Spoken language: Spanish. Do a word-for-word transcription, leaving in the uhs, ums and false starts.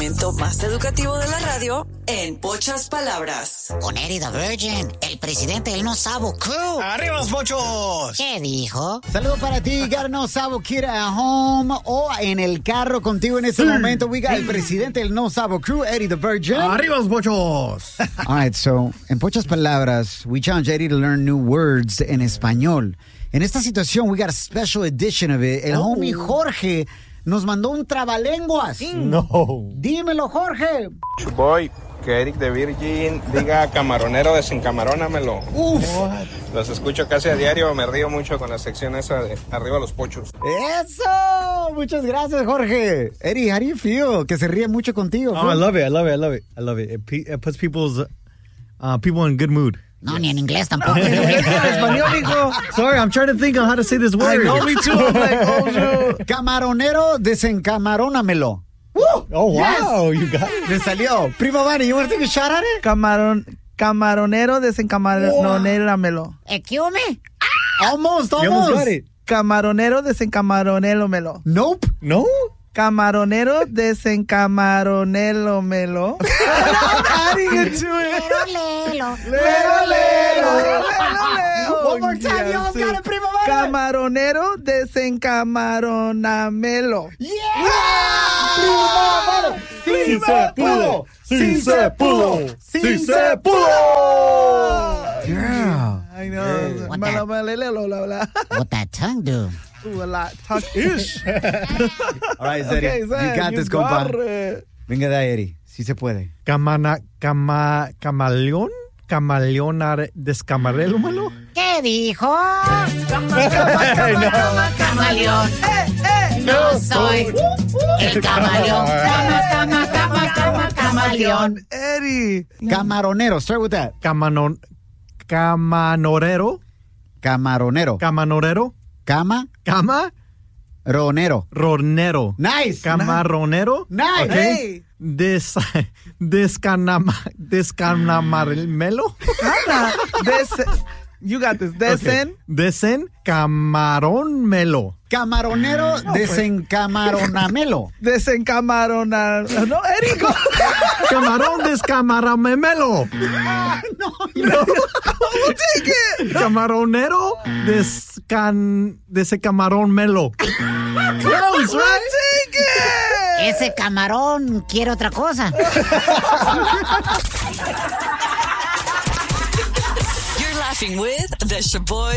segmento más educativo de la radio en pocas palabras. Con Eddie the Virgin, el presidente del No Sabo Crew. ¡Arriba los pochos! ¿Qué dijo? Saludos para ti, got No Sabo Kid at home o en el carro contigo en este sí. momento. We got el presidente del No Sabo Crew, Eddie the Virgin. ¡Arriba los pochos! All right, so, en pocas palabras, we challenge Eddie to learn new words en español. En esta situación, we got a special edition of it. El oh. homie Jorge nos mandó un trabalenguas. No. Dímelo, Jorge. Chuboy, que Eric de Virgin diga camaronero, desencamarónamelo. Uf. Los escucho casi a diario, me río mucho con la sección esa de Arriba los Pochos. ¡Eso! Muchas gracias, Jorge. Eddie, how do you feel? Que se ríe mucho contigo. Oh, I love it, I love it, I love it. I love it. It, pe- it puts people's, uh, people in good mood. No, yes. Ni en inglés tampoco. No, en español, hijo. Sorry, I'm trying to think of how to say this word. I know, me too. I'm like, oh, no. Camaronero, desencamarónamelo. Woo! Oh, wow, yes. You got it. Me salió. Primo Vani, you want to take a shot at it? Camaron, camaronero, desencamarónamelo. Excuse me? Almost, almost. You almost got it. Camaronero, desencamaronélomelo. Nope. No? Camaronero, desencamaronélomelo. Adding it to it. Lelo, lelo, lelo. One more time, y'all got it, primo. Camaronero, desencamaronamelo. Yeah! ¡Sí se pudo! ¡Sí se pudo! ¡Sí se pudo! Yeah. I know. What that, what that tongue do? Ooh, a lot. Talk-ish. All right, Zeddy. Okay, you got this, compa. Venga de ahí, Eddie. Sí se puede. Camana, cama, camaleón, camaleón descamarélomelo. ¿Qué dijo? Cama, cama, cama, cama, camaleón. Eh, eh, no soy el camaleón. Cama, cama, cama, cama, camaleón. Eddie. Camaronero. Start with that. Camanon, camanorero. Camaronero. Camanorero. Cama. Cama. Ronero. Ronero. Nice. Camaronero. Nice. Okay. Hey. Des, descanama, descanamarmelo. Des, you got this. Desen. Okay. Desen camaronmelo. Camaronero, no, desencamaronamelo. Desencamarona. No, Erico. Camarón descamaramemelo. No, no. We'll take it. Camaronero descan, desencamaronmelo. Close, right? Take it. Ese camarón quiere otra cosa. You're laughing with the Shaboy